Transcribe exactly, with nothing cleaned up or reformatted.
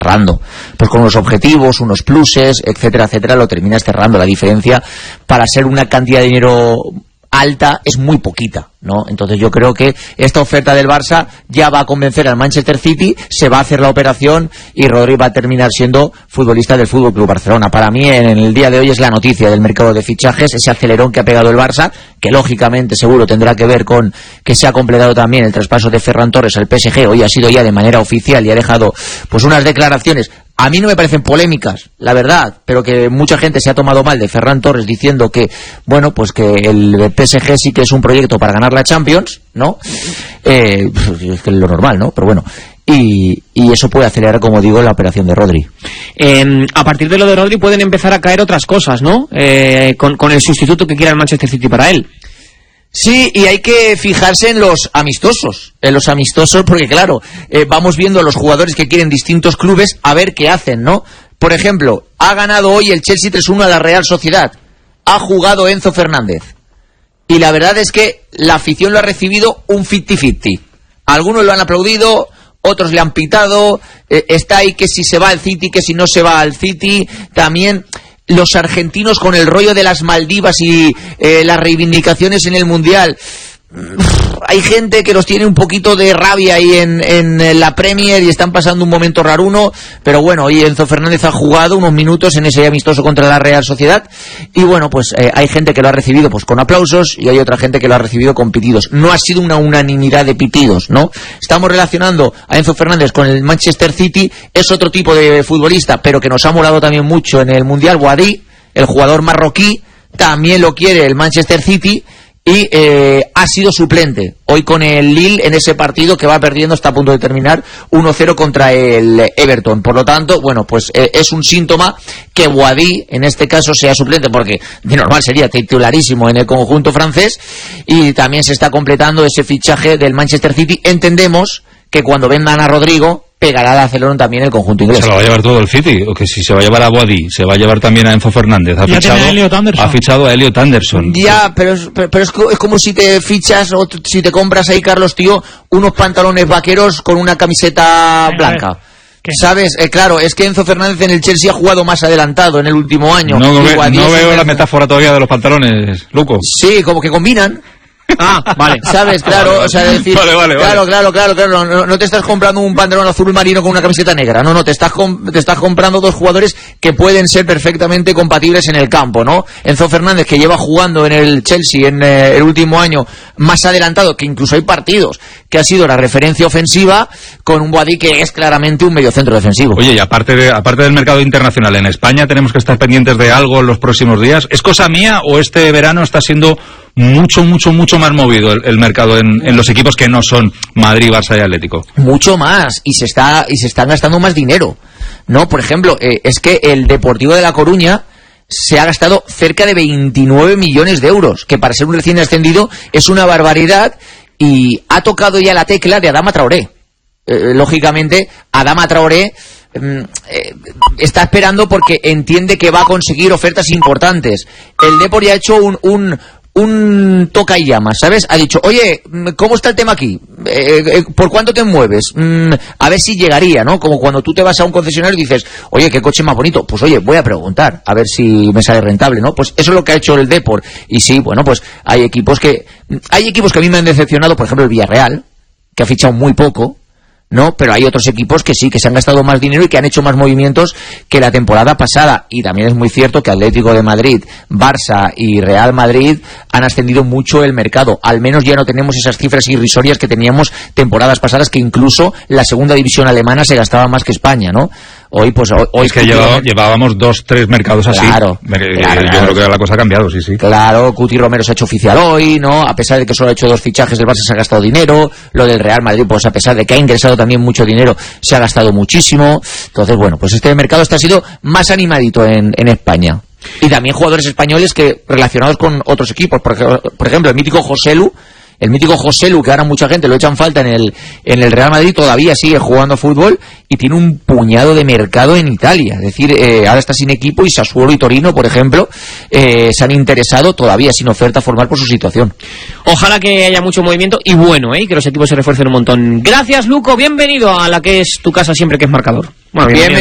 cerrando. Pues con unos objetivos, unos pluses, etcétera, etcétera, lo terminas cerrando. La diferencia para ser una cantidad de dinero alta es muy poquita, ¿no? Entonces yo creo que esta oferta del Barça ya va a convencer al Manchester City, se va a hacer la operación y Rodri va a terminar siendo futbolista del F C Barcelona. Para mí en el día de hoy es la noticia del mercado de fichajes, ese acelerón que ha pegado el Barça, que lógicamente seguro tendrá que ver con que se ha completado también el traspaso de Ferran Torres al P S G. Hoy ha sido ya de manera oficial y ha dejado pues unas declaraciones, a mí no me parecen polémicas, la verdad, pero que mucha gente se ha tomado mal de Ferran Torres diciendo que, bueno, pues que el P S G sí que es un proyecto para ganar la Champions, ¿no? Eh, es que es lo normal, ¿no? Pero bueno, y, y eso puede acelerar, como digo, la operación de Rodri. Eh, a partir de lo de Rodri pueden empezar a caer otras cosas, ¿no? Eh, con, con el sustituto que quiera el Manchester City para él. Sí, y hay que fijarse en los amistosos, en los amistosos, porque claro, eh, vamos viendo a los jugadores que quieren distintos clubes a ver qué hacen, ¿no? Por ejemplo, ha ganado hoy el Chelsea tres uno a la Real Sociedad, ha jugado Enzo Fernández, y la verdad es que la afición lo ha recibido un cincuenta cincuenta. Algunos lo han aplaudido, otros le han pitado, eh, está ahí que si se va al City, que si no se va al City, también los argentinos con el rollo de las Maldivas y eh, las reivindicaciones en el Mundial. Hay gente que los tiene un poquito de rabia ahí en, en la Premier y están pasando un momento raruno, pero bueno, hoy Enzo Fernández ha jugado unos minutos en ese amistoso contra la Real Sociedad y bueno, pues eh, hay gente que lo ha recibido pues con aplausos y hay otra gente que lo ha recibido con pitidos. No ha sido una unanimidad de pitidos, ¿no? Estamos relacionando a Enzo Fernández con el Manchester City, es otro tipo de futbolista, pero que nos ha molado también mucho en el Mundial. Boadí, el jugador marroquí, también lo quiere el Manchester City. Y eh, ha sido suplente hoy con el Lille en ese partido que va perdiendo, está a punto de terminar uno cero contra el Everton. Por lo tanto, bueno, pues eh, es un síntoma que Boadí en este caso sea suplente, porque de normal sería titularísimo en el conjunto francés. Y también se está completando ese fichaje del Manchester City. Entendemos que cuando vendan a Rodrigo pegará al acelerón también el conjunto inglés. Se lo va a llevar todo el City, o que si se va a llevar a Boadí, se va a llevar también a Enzo Fernández. Ha, fichado a, Elliot Anderson. ha fichado a Elliot Anderson. Ya, pero es, pero, pero es, es como si te fichas o si te compras ahí, Carlos, tío, unos pantalones vaqueros con una camiseta blanca. ¿Qué? ¿Sabes? Eh, claro, es que Enzo Fernández en el Chelsea ha jugado más adelantado en el último año. No, ve, no veo la metáfora todavía de los pantalones, Luco. Sí, como que combinan. Ah, vale. ¿Sabes? Claro, vale, o sea, decir, vale, vale, claro, vale. claro, claro, claro, no, no te estás comprando un pantalón azul marino con una camiseta negra, no, no, te estás te estás comprando dos jugadores que pueden ser perfectamente compatibles en el campo, ¿no? Enzo Fernández, que lleva jugando en el Chelsea en eh, el último año más adelantado, que incluso hay partidos que ha sido la referencia ofensiva, con un Boadí que es claramente un mediocentro defensivo. Oye, y aparte de, aparte del mercado internacional, en España tenemos que estar pendientes de algo en los próximos días. ¿Es cosa mía o este verano está siendo mucho, mucho, mucho más movido el, el mercado en, en los equipos que no son Madrid, Barça y Atlético? Mucho más, y se está y se están gastando más dinero, ¿no? Por ejemplo, eh, es que el Deportivo de La Coruña se ha gastado cerca de veintinueve millones de euros, que para ser un recién ascendido es una barbaridad, y ha tocado ya la tecla de Adama Traoré. Eh, lógicamente, Adama Traoré eh, está esperando porque entiende que va a conseguir ofertas importantes. El Depor ya ha hecho un... un un toca y llama, ¿sabes? Ha dicho, oye, ¿cómo está el tema aquí? Eh, eh, ¿Por cuánto te mueves? Mm, a ver si llegaría, ¿no? Como cuando tú te vas a un concesionario y dices, oye, ¿qué coche más bonito? Pues oye, voy a preguntar, a ver si me sale rentable, ¿no? Pues eso es lo que ha hecho el Depor. Y sí, bueno, pues hay equipos que... Hay equipos que a mí me han decepcionado, por ejemplo el Villarreal, que ha fichado muy poco, ¿no? Pero hay otros equipos que sí, que se han gastado más dinero y que han hecho más movimientos que la temporada pasada. Y también es muy cierto que Atlético de Madrid, Barça y Real Madrid han ascendido mucho el mercado. Al menos ya no tenemos esas cifras irrisorias que teníamos temporadas pasadas, que incluso la segunda división alemana se gastaba más que España, ¿no? Hoy, pues, hoy... hoy es que llevaba, llevábamos dos, tres mercados así. Claro, Me, claro, Yo claro. creo que la cosa ha cambiado, sí, sí. Claro, Cuti Romero se ha hecho oficial hoy, ¿no? A pesar de que solo ha hecho dos fichajes, el Barça se ha gastado dinero. Lo del Real Madrid, pues a pesar de que ha ingresado también mucho dinero, se ha gastado muchísimo. Entonces, bueno, pues este mercado está ha sido más animadito en, en España. Y también jugadores españoles que relacionados con otros equipos. Por, por ejemplo, el mítico Joselu El mítico Joselu, que ahora mucha gente lo echan falta en el, en el Real Madrid, todavía sigue jugando fútbol y tiene un puñado de mercado en Italia. Es decir, eh, ahora está sin equipo y Sassuolo y Torino, por ejemplo, eh, se han interesado todavía sin oferta formal por su situación. Ojalá que haya mucho movimiento y bueno, ¿eh? Que los equipos se refuercen un montón. Gracias, Luco. Bienvenido a la que es tu casa siempre, que es Marcador. Bueno, bienvenido.